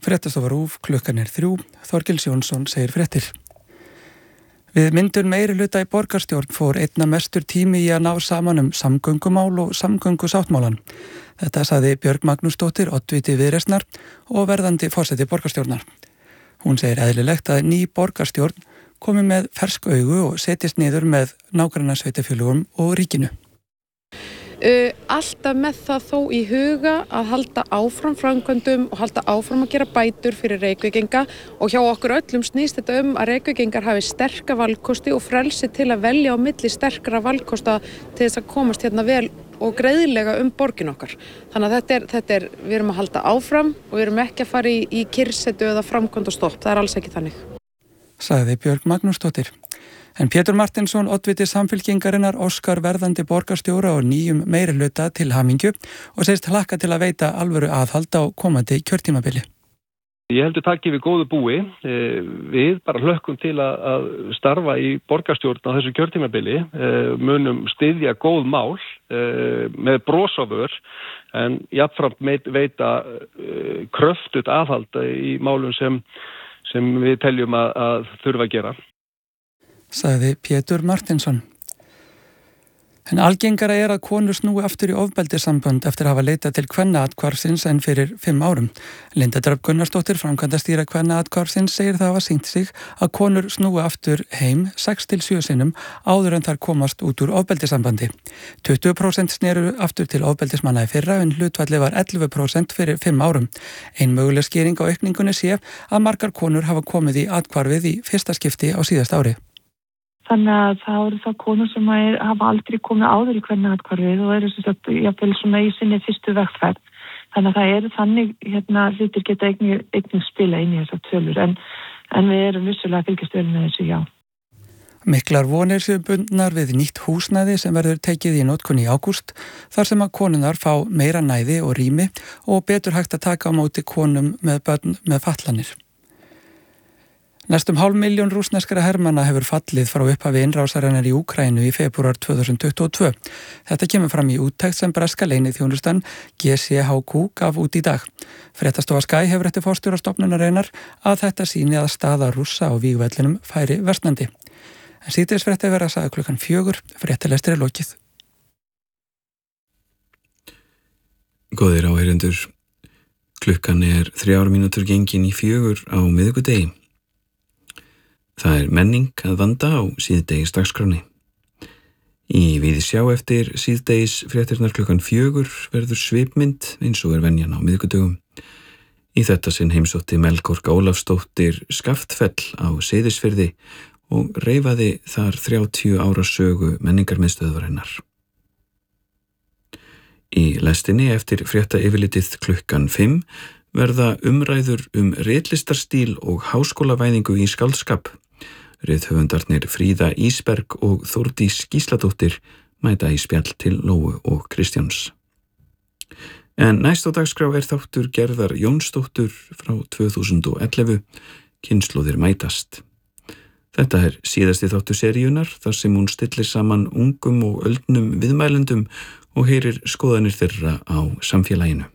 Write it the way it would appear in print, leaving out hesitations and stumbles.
Fréttastofa RÚV, klukkan 3, Þorgils Jónsson segir fréttir. Við myndun meirihluta í borgarstjórn fór einna mestur tími í að ná saman samgöngumál og samgöngusáttmálan. Þetta sagði Björg Magnúsdóttir, oddviti Viðreisnar og verðandi forseti borgarstjórnar. Hún segir eðlilegt að ný borgarstjórn komi með fersk augu og setjist niður með nágrannasveitarfélögum og ríkinu. Alltaf með það þó í huga að halda áfram framkvæmdum og halda áfram að gera bætur fyrir Reykvíkinga og hjá okkur öllum snýst þetta að Reykvíkingar hafi sterka valkosti og frelsi til að velja á milli sterkra valkosta til þess að komast hérna vel og greiðlega borgin okkar. Þannig að þetta er, við erum að halda áfram og við erum ekki að fara í kyrrsetu eða framkvæmdastopp, það er alls ekki þannig. Sagði Björg Magnúsdóttir. En Pétur Martinsson, oddviti Samfylkingarinnar, óskar verðandi borgarstjóra og nýjum meirihluta til hamingju og segist hlakka til að veita alvöru aðhald á komandi kjörtímabili. Ég heldur takki við góðu búi. Við bara hlökkum til að starfa í borgarstjórn á þessu kjörtímabili. Munum styðja góð mál með bros á vör en jafnframt veita kröftut aðhald í málum sem við teljum að þurfa að gera. Sagði Pétur Martinsson. En algengara er að konur snúi aftur í ofbeldissambönd eftir að hafa leitað til kvennaathvarfsins en fyrir 5 árum. Linda Dröfn Gunnarsdóttir, framkvæmdastýra kvennaathvarfsins, segir það hafa sýnt sig að konur snúi aftur heim 6-7 sinnum áður en þar komast út úr ofbeldissambandi. 20% sneru aftur til ofbeldismanna í fyrra en hlutfallið var 11% fyrir 5 árum. Ein möguleg skýring á aukningunni sé að margar konur hafa komið í athvarfið í fyrsta skipti á síðasta ári. Þannig að það eru það konur sem hafa aldrei komið áður í kvennaathvarfið og eru jafnvel svona í sinni fyrstu vegferð. Þannig að það eru þannig hlutir geta einnig spila inn í þessar tölur en við erum vissulega að fylgjast vel með þessu, já. Miklar vonir séu bundnar við nýtt húsnæði sem verður tekið í notkun í ágúst, þar sem að konurnar fá meira næði og rými og betur hægt að taka á móti konum með börn með fatlanir. Næstum 500.000 rússneskra hermanna hefur fallið frá upphafi innrásarinnar í Úkraínu í febrúar 2022. Þetta kemur fram í úttekt sem breska leyniþjónustan GCHQ gaf út í dag. Fréttastofa Sky hefur eftir forstjóra stofnunarinnar að þetta sýni að staða Rússa á vígvellinum færi versnandi. En síðdegisfrétti verða sagði klukkan 4, fréttalestir lokið. Góðir áheyrendur, klukkan 3 mínútur gengin í 4 á miðvikudegi. Það er menning að vanda á síðdegis dagskráni. Í Víðsjá eftir síðdegis fréttirnar klukkan 4 verður svipmynd eins og venjan á miðvikudögum. Í þetta sinn heimsótti Melkorka Ólafsdóttir Skaftfell á Seyðisfirði og reifaði þar 30 ára sögu menningarmiðstöðvarinnar. Í lestinni eftir fréttayfirlitið klukkan 5 verða umræður ritlistarstíl og háskólavæðingu í skáldskap. Rithöfundarnir Fríða Ísberg og Þórdís Gísladóttir mæta í spjall til Lóu og Kristjáns. En næst á dagskrá er þáttur Gerðar Jónsdóttur frá 2011, Kynslóðir mætast. Þetta er síðasti þáttur seríunar þar sem hún stillir saman ungum og öldnum viðmælendum og heyrir skoðanir þeirra á samfélaginu.